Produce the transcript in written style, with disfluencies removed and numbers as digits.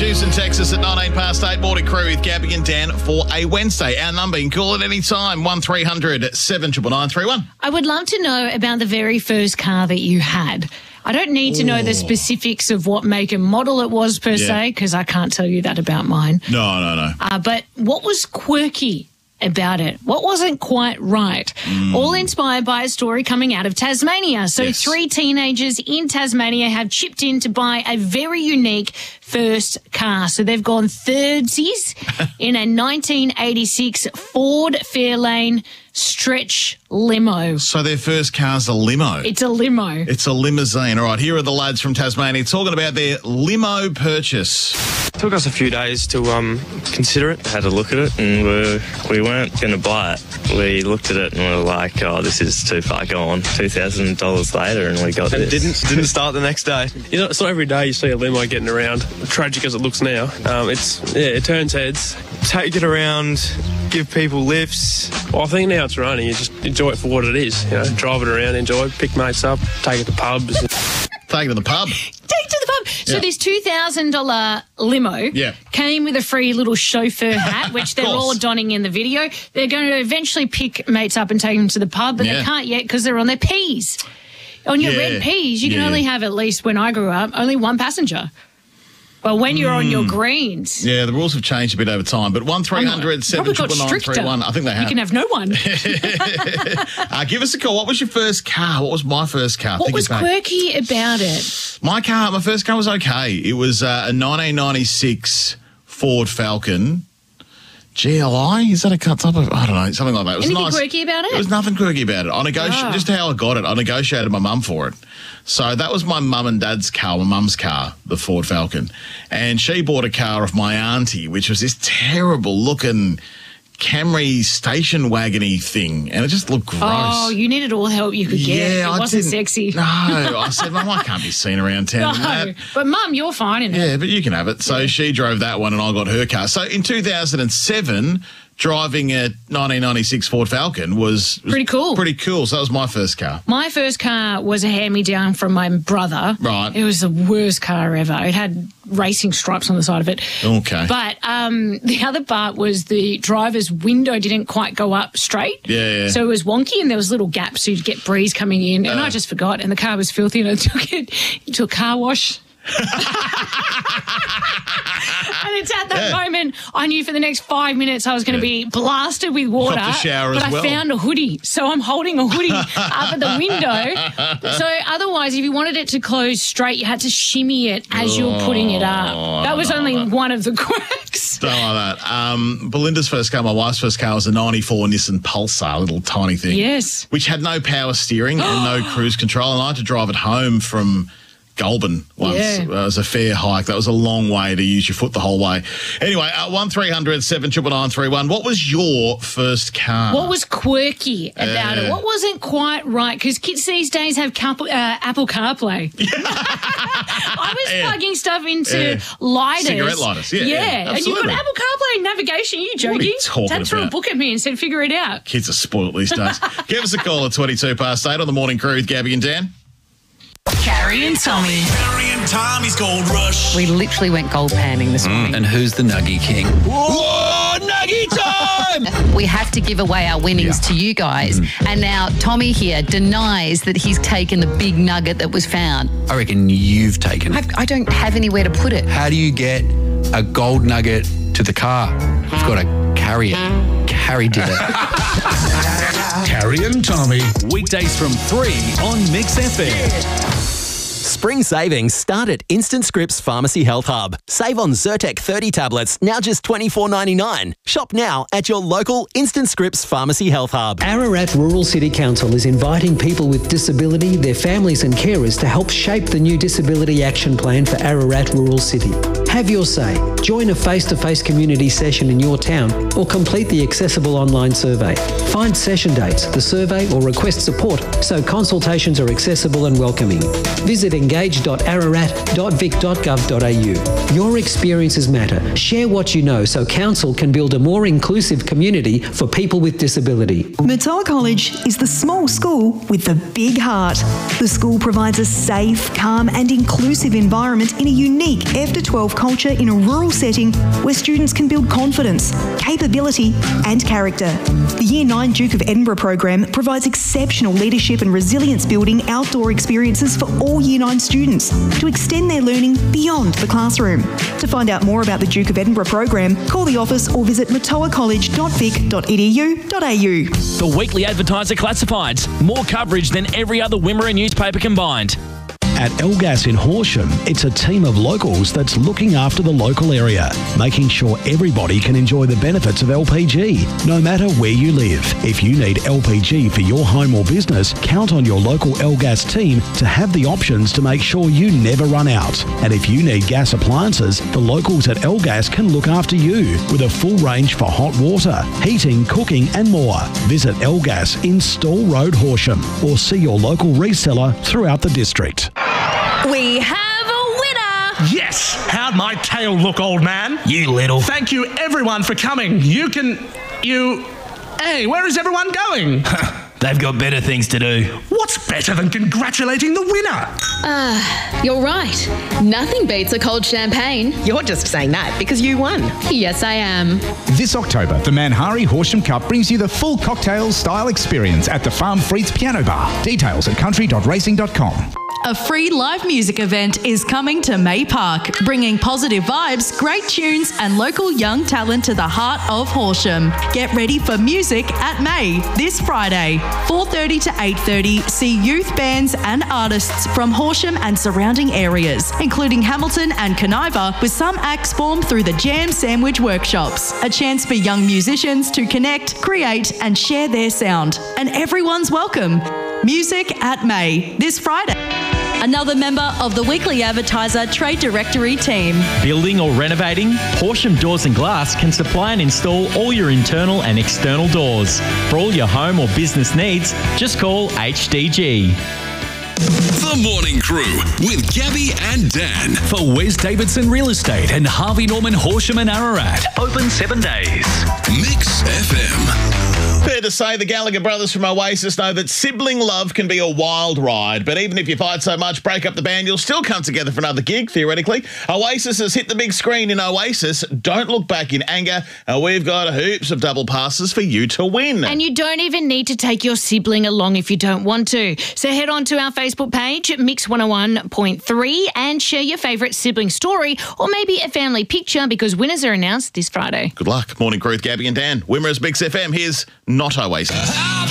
Houston, Texas at 19 past 8. Morning Crew with Gabby and Dan for a Wednesday. Our number, you can call at any time, 1300 79931. I would love to know about the very first car that you had. I don't need to know the specifics of what make and model it was per se, because I can't tell you that about mine. No. But what was quirky about it? What wasn't quite right? All inspired by a story coming out of Tasmania. So 3 teenagers in Tasmania have chipped in to buy a very unique first car. So they've gone thirdsies in a 1986 Ford Fairlane stretch limo. So their first car's a limo. It's a limo. It's a limousine. All right, here are the lads from Tasmania talking about their limo purchase. It took us a few days to consider it. Had a look at it, and we weren't going to buy it. We looked at it and we were like, "Oh, this is too far gone." $2,000 later, and we got and this. It didn't start the next day. You know, it's not every day you see a limo getting around. Tragic as it looks now, it turns heads. Take it around, give people lifts. Well, I think now it's running. You just enjoy it for what it is. You know, drive it around, enjoy it, pick mates up, take it to pubs. Take it to the pub. Take it to the pub. So this $2,000 limo came with a free little chauffeur hat, which they're all donning in the video. They're going to eventually pick mates up and take them to the pub, but they can't yet because they're on their P's. On your red P's, you can only have, at least when I grew up, only one passenger. Well, when you're on your greens. Yeah, the rules have changed a bit over time, but 1300 79931. I think they have. You can have no one. Give us a call. What was your first car? What was my first car? What was quirky about it? My first car was okay. It was a 1996 Ford Falcon. GLI? Is that a type of, I don't know, something like that. It was Anything nice. quirky about it? There was nothing quirky about it. Just how I got it, I negotiated my mum for it. So that was my mum and dad's car, my mum's car, the Ford Falcon. And she bought a car of my auntie, which was this terrible looking Camry station wagon-y thing, and it just looked gross. Oh, you needed all the help you could get. It wasn't sexy. No, I said, Mum, I can't be seen around town. No, but Mum, you're fine in it. Yeah, but you can have it. So she drove that one and I got her car. So in 2007, driving a 1996 Ford Falcon was pretty cool. Pretty cool. So that was my first car. My first car was a hand-me-down from my brother. Right. It was the worst car ever. It had racing stripes on the side of it. Okay. But the other part was the driver's window didn't quite go up straight. Yeah. So it was wonky and there was little gaps so you'd get breeze coming in. And I just forgot. And the car was filthy and I took it into a car wash. And it's at that moment I knew for the next 5 minutes I was going to be blasted with water. Off the shower but as well. I found a hoodie, so I'm holding a hoodie up at the window. So otherwise, if you wanted it to close straight, you had to shimmy it as you were putting it up. That was only one of the quirks. Don't like that. Belinda's first car, my wife's first car, was a 94 Nissan Pulsar, a little tiny thing. Yes. Which had no power steering and no cruise control, and I had to drive it home from Goulburn once. Yeah. It was a fair hike. That was a long way to use your foot the whole way. Anyway, 1300 79931. What was your first car? What was quirky about it? What wasn't quite right? Because kids these days have Apple CarPlay. I was plugging stuff into lighters. Cigarette lighters, Yeah, absolutely. and you've got Apple CarPlay navigation. Are you joking? What are you talking Dad threw a about? book at me and said, figure it out. Kids are spoiled these days. Give us a call at 22 past 8 on the Morning Crew with Gabby and Dan. Carrie and Tommy. Carrie and Tommy's Gold Rush. We literally went gold panning this morning. And who's the Nuggie King? Whoa, Nuggie time! We have to give away our winnings to you guys. And now Tommy here denies that he's taken the big nugget that was found. I reckon you've taken it. I don't have anywhere to put it. How do you get a gold nugget to the car? You've got to carry it. Carrie did it. Carrie and Tommy. Weekdays from 3 on Mix FM. Spring savings start at Instant Scripts Pharmacy Health Hub. Save on Zyrtec 30 tablets, now just $24.99. Shop now at your local Instant Scripts Pharmacy Health Hub. Ararat Rural City Council is inviting people with disability, their families and carers to help shape the new Disability Action Plan for Ararat Rural City. Have your say. Join a face-to-face community session in your town or complete the accessible online survey. Find session dates, the survey or request support so consultations are accessible and welcoming. Visit engage.ararat.vic.gov.au. Your experiences matter. Share what you know so Council can build a more inclusive community for people with disability. Murtoa College is the small school with the big heart. The school provides a safe, calm and inclusive environment in a unique F-12 culture in a rural setting where students can build confidence, capability and character. The Year 9 Duke of Edinburgh program provides exceptional leadership and resilience building outdoor experiences for all Year 9 students to extend their learning beyond the classroom. To find out more about the Duke of Edinburgh program, call the office or visit matoacollege.vic.edu.au. The Weekly Advertiser Classifieds. More coverage than every other Wimmera newspaper combined. At Elgas in Horsham, it's a team of locals that's looking after the local area, making sure everybody can enjoy the benefits of LPG, no matter where you live. If you need LPG for your home or business, count on your local Elgas team to have the options to make sure you never run out. And if you need gas appliances, the locals at Elgas can look after you with a full range for hot water, heating, cooking and more. Visit Elgas in Stall Road, Horsham, or see your local reseller throughout the district. We have a winner! Yes! How'd my tail look, old man? You little. Thank you, everyone, for coming. Hey, where is everyone going? They've got better things to do. What's better than congratulating the winner? You're right. Nothing beats a cold champagne. You're just saying that because you won. Yes, I am. This October, the Manhari Horsham Cup brings you the full cocktail style experience at the Farm Frites Piano Bar. Details at country.racing.com. A free live music event is coming to May Park, bringing positive vibes, great tunes and local young talent to the heart of Horsham. Get ready for music at May this Friday, 4:30 to 8:30. See youth bands and artists from Horsham and surrounding areas, including Hamilton and Coniva, with some acts formed through the Jam Sandwich workshops. A chance for young musicians to connect, create and share their sound. And everyone's welcome. Music at May this Friday. Another member of the Weekly Advertiser Trade Directory team. Building or renovating? Horsham Doors and Glass can supply and install all your internal and external doors. For all your home or business needs, just call HDG. The Morning Crew with Gabby and Dan. For Wes Davidson Real Estate and Harvey Norman Horsham and Ararat. Open 7 days. Mix FM. Fair to say the Gallagher brothers from Oasis know that sibling love can be a wild ride, but even if you fight so much, break up the band, you'll still come together for another gig, theoretically. Oasis has hit the big screen in Oasis. Don't look back in anger. We've got heaps of double passes for you to win. And you don't even need to take your sibling along if you don't want to. So head on to our Facebook page, Mix 101.3, and share your favourite sibling story or maybe a family picture because winners are announced this Friday. Good luck. Morning Crew with Gabby and Dan. Wimmera's Mix FM. Here's Not Oasis.